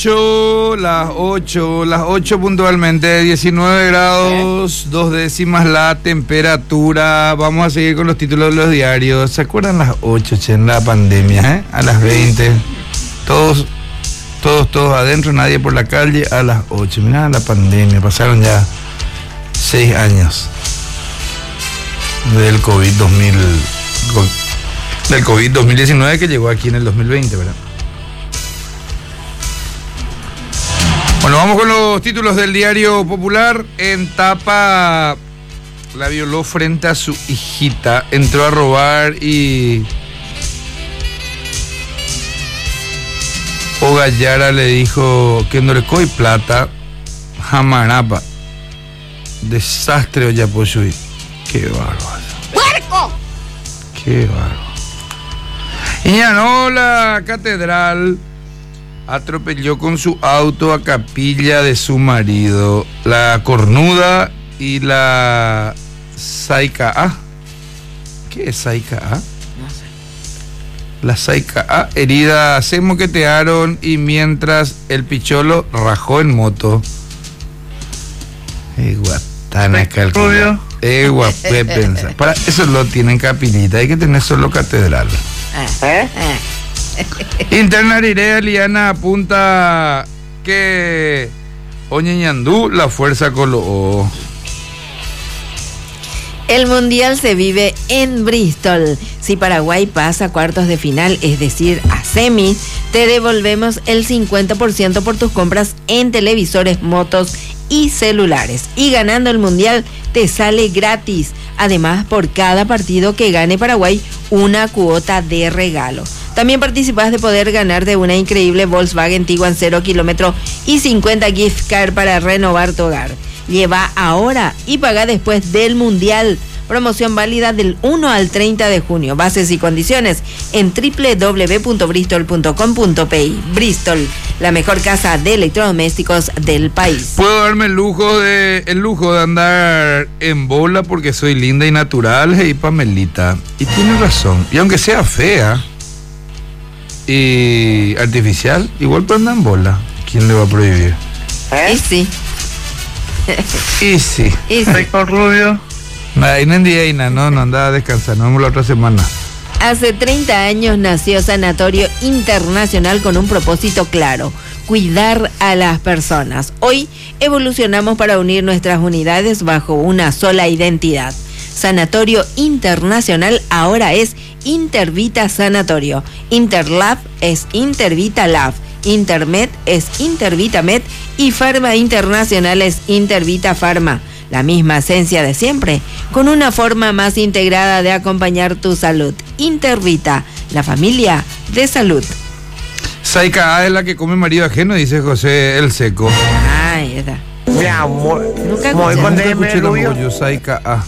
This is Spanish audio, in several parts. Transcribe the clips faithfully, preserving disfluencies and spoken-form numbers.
ocho, las ocho, las ocho puntualmente, diecinueve grados, dos décimas la temperatura. Vamos a seguir con los títulos de los diarios. ¿Se acuerdan las ocho, che, en la pandemia, eh? A las veinte, todos, todos, todos adentro, nadie por la calle, a las ocho. Mirá la pandemia, pasaron ya seis años del COVID dos mil, del COVID dos mil diecinueve que llegó aquí en el dos mil veinte, ¿verdad? Bueno, vamos con los títulos del Diario Popular. En tapa, la violó frente a su hijita, entró a robar y Ogallara le dijo que no le coy plata, jamarapa. Desastre Oyapochuy. Qué bárbaro. ¡Puerco! Qué bárbaro. Y ganó la catedral. Atropelló con su auto a capilla de su marido. La cornuda y la Saica A. ¿Qué es Saica A? No sé. La Saica A, heridas, se moquetearon y mientras el picholo rajó en moto. Eh, guatana calculada. Eh, guapé pensar. Para eso lo tienen capillita, hay que tener solo catedral. ¿Eh? ¿Eh? Internarirea Liana apunta que Oñeñandú la fuerza coló. El mundial se vive en Bristol. Si Paraguay pasa a cuartos de final, es decir, a semis, te devolvemos el cincuenta por ciento por tus compras en televisores, motos y celulares. Y ganando el mundial te sale gratis. Además, por cada partido que gane Paraguay, una cuota de regalo. También participas de poder ganar de una increíble Volkswagen Tiguan cero kilómetro y cincuenta gift card para renovar tu hogar. Lleva ahora y paga después del mundial. Promoción válida del uno al treinta de junio. Bases y condiciones en doble u doble u doble u punto bristol punto com punto p i. Bristol, la mejor casa de electrodomésticos del país. Puedo darme el lujo de el lujo de andar en bola porque soy linda y natural, hey Pamelita. Y tiene razón. Y aunque sea fea y artificial, igual puede andar en bola. ¿Quién le va a prohibir? ¿Eh? Y sí. Y sí. Y sí. Con rubio. No, no, no andaba a descansar, nos vemos la otra semana. Hace treinta años nació Sanatorio Internacional con un propósito claro: cuidar a las personas. Hoy evolucionamos para unir nuestras unidades bajo una sola identidad. Sanatorio Internacional ahora es Intervita Sanatorio. Interlab es Intervita Lab. Intermed es Intervita Med y Farma Internacional es Intervita Pharma. La misma esencia de siempre, con una forma más integrada de acompañar tu salud. Intervita, la familia de salud. Saica A es la que come marido ajeno, dice José el Seco. Ay, esa. Mi amor. Nunca escuché. Nunca escuché tampoco yo Saica A.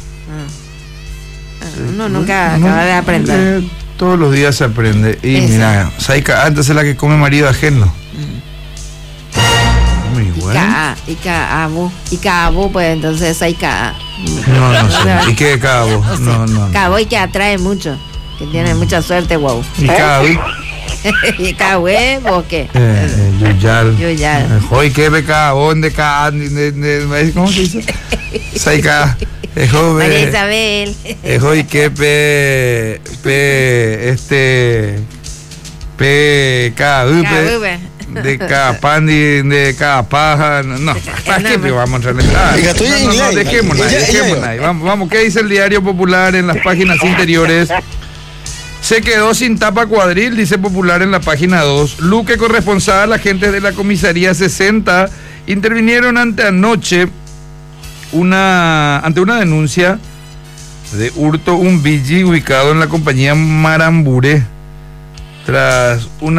Uno nunca no, acaba no, de aprender. Eh, todos los días se aprende. Y esa. Mira, Saica A entonces es la que come marido ajeno. Mm. Muy bueno. Y Cabo, y Cabo, pues entonces hay Cabo. No, no sé. ¿Y qué Cabo? No, no. Cabo y que atrae mucho, que tiene mucha suerte, wow. ¿Y Cabo? ¿Y Cabo, eh? ¿Vos qué? Eh, Yuyal. Yuyal. Hoy qué beca, ¿dónde ca? ¿Cómo se dice? Saica. María Isabel. Hoy qué pe, pe, este, pe, ca, de cada pan y de cada paja. No, ¿para qué vamos a entrar? Ah, no, no, no, dejémonos ahí, dejémonos ahí. Vamos, vamos, ¿qué dice el Diario Popular en las páginas interiores? Se quedó sin tapa cuadril, dice Popular en la página dos. Luque corresponsal, agentes de la comisaría sesenta intervinieron ante anoche una, ante una denuncia de hurto un Vigi ubicado en la compañía Marambure tras una